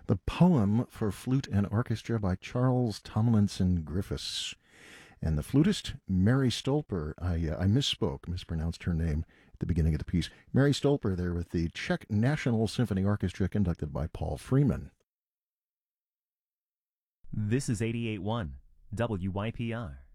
The Poem for Flute and Orchestra by Charles Tomlinson Griffiths. And the flutist, Mary Stolper. I mispronounced her name at the beginning of the piece. Mary Stolper there with the Czech National Symphony Orchestra conducted by Paul Freeman. This is 88.1 WYPR.